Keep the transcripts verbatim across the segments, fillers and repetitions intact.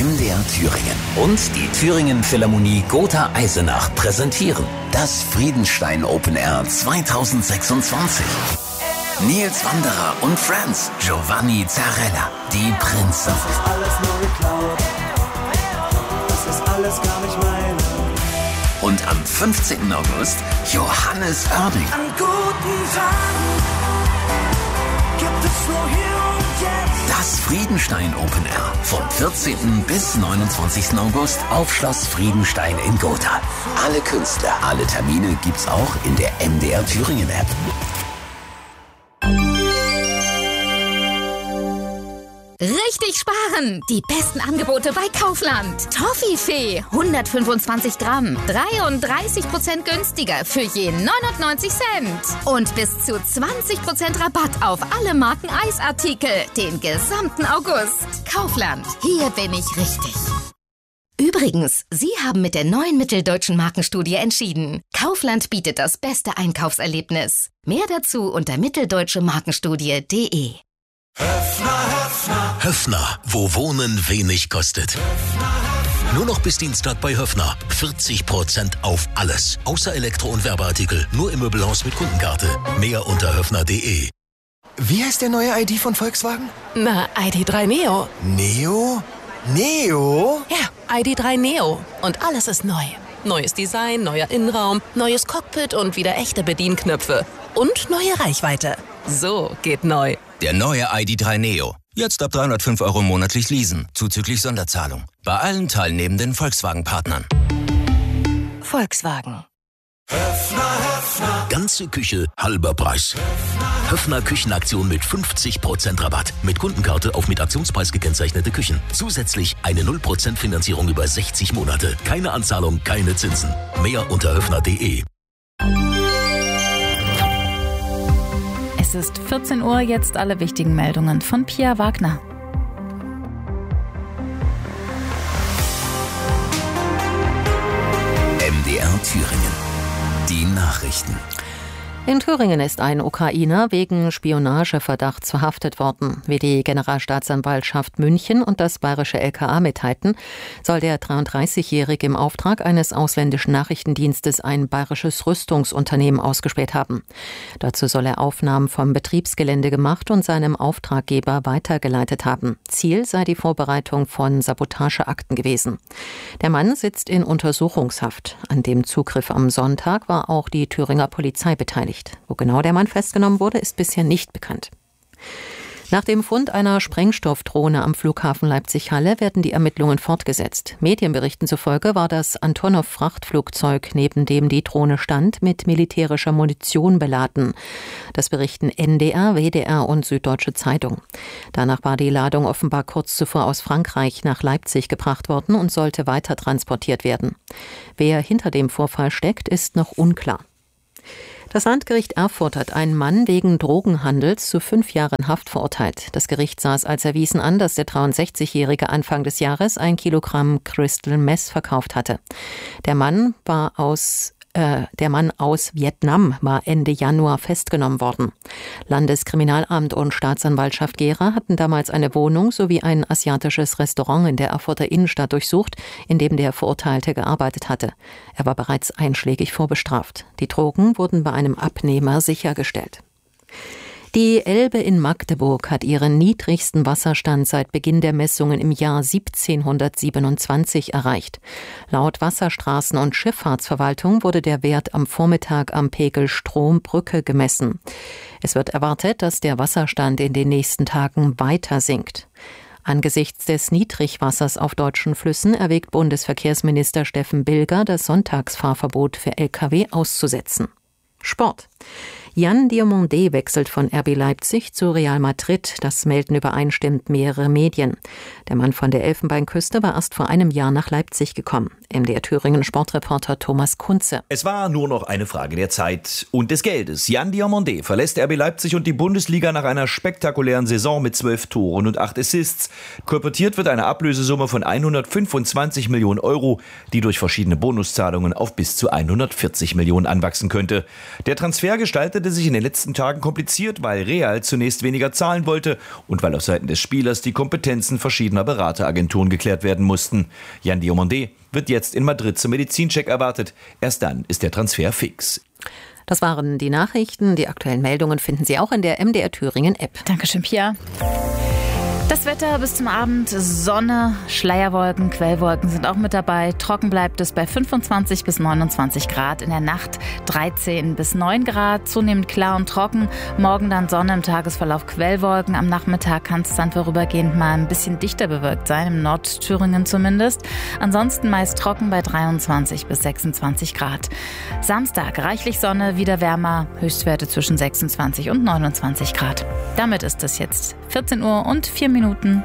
M D R Thüringen und die Thüringen Philharmonie Gotha Eisenach präsentieren das Friedenstein Open Air zweitausendsechsundzwanzig. Nils Wanderer und Friends, Giovanni Zarella, die Prinzen. Das ist alles nur geklaut, das ist alles gar nicht meine. Und am fünfzehnten August Johannes Oerding. An guten Tagen gibt es nur hier und jetzt. Das Friedenstein Open Air vom vierzehnten bis neunundzwanzigsten August auf Schloss Friedenstein in Gotha. Alle Künstler, alle Termine gibt's auch in der M D R Thüringen App. Richtig sparen! Die besten Angebote bei Kaufland. Toffifee, hundertfünfundzwanzig Gramm, dreiunddreißig Prozent günstiger für je neunundneunzig Cent. Und bis zu zwanzig Prozent Rabatt auf alle Marken Eisartikel den gesamten August. Kaufland, hier bin ich richtig. Übrigens, Sie haben mit der neuen Mitteldeutschen Markenstudie entschieden. Kaufland bietet das beste Einkaufserlebnis. Mehr dazu unter mitteldeutsche-markenstudie punkt de. Höffner, Höffner. Höffner, wo Wohnen wenig kostet. Nur noch bis Dienstag bei Höffner. vierzig Prozent auf alles. Außer Elektro- und Werbeartikel. Nur im Möbelhaus mit Kundenkarte. Mehr unter höffner punkt de. Wie heißt der neue I D von Volkswagen? Na, I D drei Neo. Neo? Neo? Ja, I D drei Neo. Und alles ist neu. Neues Design, neuer Innenraum, neues Cockpit und wieder echte Bedienknöpfe. Und neue Reichweite. So geht neu. Der neue I D drei Neo. Jetzt ab dreihundertfünf Euro monatlich leasen, zuzüglich Sonderzahlung. Bei allen teilnehmenden Volkswagen-Partnern. Volkswagen. Höffner, Höffner. Ganze Küche, halber Preis. Höffner Küchenaktion mit fünfzig Prozent Rabatt. Mit Kundenkarte auf mit Aktionspreis gekennzeichnete Küchen. Zusätzlich eine null Prozent Finanzierung über sechzig Monate. Keine Anzahlung, keine Zinsen. Mehr unter höffner punkt de. Es ist vierzehn Uhr, jetzt alle wichtigen Meldungen von Pia Wagner. M D R Thüringen. Die Nachrichten. In Thüringen ist ein Ukrainer wegen Spionageverdachts verhaftet worden. Wie die Generalstaatsanwaltschaft München und das bayerische L K A mitteilten, soll der dreiunddreißigjährige im Auftrag eines ausländischen Nachrichtendienstes ein bayerisches Rüstungsunternehmen ausgespäht haben. Dazu soll er Aufnahmen vom Betriebsgelände gemacht und seinem Auftraggeber weitergeleitet haben. Ziel sei die Vorbereitung von Sabotageakten gewesen. Der Mann sitzt in Untersuchungshaft. An dem Zugriff am Sonntag war auch die Thüringer Polizei beteiligt. Wo genau der Mann festgenommen wurde, ist bisher nicht bekannt. Nach dem Fund einer Sprengstoffdrohne am Flughafen Leipzig-Halle werden die Ermittlungen fortgesetzt. Medienberichten zufolge war das Antonov-Frachtflugzeug, neben dem die Drohne stand, mit militärischer Munition beladen. Das berichten N D R, W D R und Süddeutsche Zeitung. Danach war die Ladung offenbar kurz zuvor aus Frankreich nach Leipzig gebracht worden und sollte weiter transportiert werden. Wer hinter dem Vorfall steckt, ist noch unklar. Das Landgericht Erfurt hat einen Mann wegen Drogenhandels zu fünf Jahren Haft verurteilt. Das Gericht sah es als erwiesen an, dass der dreiundsechzigjährige Anfang des Jahres ein Kilogramm Crystal Meth verkauft hatte. Der Mann war aus Äh, der Mann aus Vietnam war Ende Januar festgenommen worden. Landeskriminalamt und Staatsanwaltschaft Gera hatten damals eine Wohnung sowie ein asiatisches Restaurant in der Erfurter Innenstadt durchsucht, in dem der Verurteilte gearbeitet hatte. Er war bereits einschlägig vorbestraft. Die Drogen wurden bei einem Abnehmer sichergestellt. Die Elbe in Magdeburg hat ihren niedrigsten Wasserstand seit Beginn der Messungen im Jahr siebzehnhundertsiebenundzwanzig erreicht. Laut Wasserstraßen- und Schifffahrtsverwaltung wurde der Wert am Vormittag am Pegel Strombrücke gemessen. Es wird erwartet, dass der Wasserstand in den nächsten Tagen weiter sinkt. Angesichts des Niedrigwassers auf deutschen Flüssen erwägt Bundesverkehrsminister Steffen Bilger, das Sonntagsfahrverbot für L K W auszusetzen. Sport. Yann Diomandé wechselt von R B Leipzig zu Real Madrid. Das melden übereinstimmend mehrere Medien. Der Mann von der Elfenbeinküste war erst vor einem Jahr nach Leipzig gekommen. M D R Thüringen Sportreporter Thomas Kunze. Es war nur noch eine Frage der Zeit und des Geldes. Yann Diomandé verlässt R B Leipzig und die Bundesliga nach einer spektakulären Saison mit zwölf Toren und acht Assists. Kolportiert wird eine Ablösesumme von hundertfünfundzwanzig Millionen Euro, die durch verschiedene Bonuszahlungen auf bis zu hundertvierzig Millionen anwachsen könnte. Der Transfer gestaltet gestaltete sich in den letzten Tagen kompliziert, weil Real zunächst weniger zahlen wollte und weil auf Seiten des Spielers die Kompetenzen verschiedener Berateragenturen geklärt werden mussten. Jan Diomandé wird jetzt in Madrid zum Medizincheck erwartet. Erst dann ist der Transfer fix. Das waren die Nachrichten. Die aktuellen Meldungen finden Sie auch in der M D R Thüringen App. Dankeschön, Pia. Das Wetter bis zum Abend, Sonne, Schleierwolken, Quellwolken sind auch mit dabei. Trocken bleibt es bei fünfundzwanzig bis neunundzwanzig Grad. In der Nacht dreizehn bis neun Grad, zunehmend klar und trocken. Morgen dann Sonne, im Tagesverlauf Quellwolken. Am Nachmittag kann es dann vorübergehend mal ein bisschen dichter bewölkt sein, im Nordthüringen zumindest. Ansonsten meist trocken bei dreiundzwanzig bis sechsundzwanzig Grad. Samstag reichlich Sonne, wieder wärmer, Höchstwerte zwischen sechsundzwanzig und neunundzwanzig Grad. Damit ist es jetzt vierzehn Uhr und vier Minuten.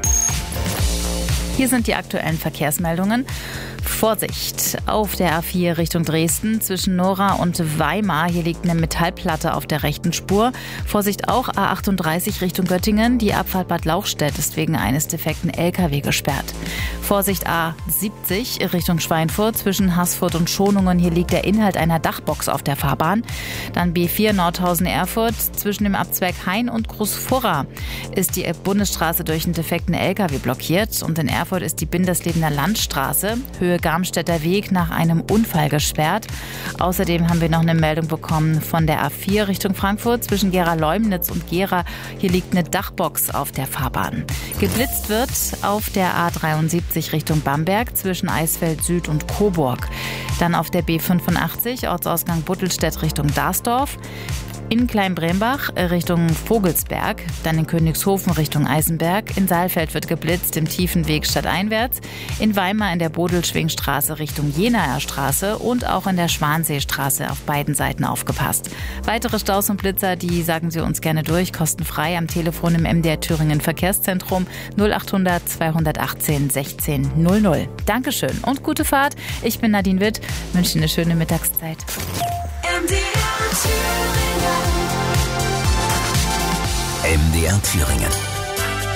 Hier sind die aktuellen Verkehrsmeldungen. Vorsicht auf der A vier Richtung Dresden zwischen Nora und Weimar. Hier liegt eine Metallplatte auf der rechten Spur. Vorsicht auch A achtunddreißig Richtung Göttingen. Die Abfahrt Bad Lauchstädt ist wegen eines defekten L K W gesperrt. Vorsicht A siebzig Richtung Schweinfurt zwischen Haßfurt und Schonungen. Hier liegt der Inhalt einer Dachbox auf der Fahrbahn. Dann B vier Nordhausen-Erfurt zwischen dem Abzweig Hain und Großfurra ist die Bundesstraße durch einen defekten L K W blockiert. Und in Erfurt ist die Binderslebener Landstraße Höhe Garmstädter Weg nach einem Unfall gesperrt. Außerdem haben wir noch eine Meldung bekommen von der A vier Richtung Frankfurt zwischen Gera-Leumnitz und Gera. Hier liegt eine Dachbox auf der Fahrbahn. Geblitzt wird auf der A dreiundsiebzig Richtung Bamberg zwischen Eisfeld Süd und Coburg. Dann auf der B fünfundachtzig Ortsausgang Buttelstedt Richtung Dasdorf. In Kleinbrembach Richtung Vogelsberg, dann in Königshofen Richtung Eisenberg. In Saalfeld wird geblitzt im Tiefenweg stadteinwärts. In Weimar in der Bodelschwingstraße Richtung Jenaer Straße und auch in der Schwanseestraße auf beiden Seiten aufgepasst. Weitere Staus und Blitzer, die sagen Sie uns gerne durch, kostenfrei am Telefon im M D R Thüringen Verkehrszentrum null achthundert zweihundertachtzehn sechzehn null null. Dankeschön und gute Fahrt. Ich bin Nadine Witt, wünsche Ihnen eine schöne Mittagszeit. M D R Thüringen. M D R Thüringen.